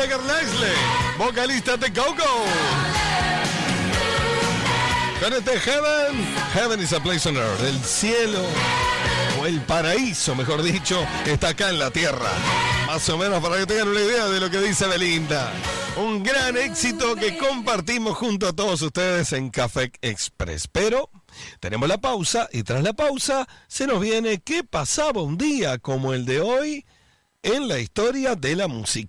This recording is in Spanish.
Belinda Carlisle, vocalista de Go-Go. Con este Heaven is a place on earth. El cielo, o el paraíso, mejor dicho, está acá en la tierra. Más o menos para que tengan una idea de lo que dice Belinda. Un gran éxito que compartimos junto a todos ustedes en Café Express. Pero tenemos la pausa y tras la pausa se nos viene ¿qué pasaba un día como el de hoy en la historia de la música?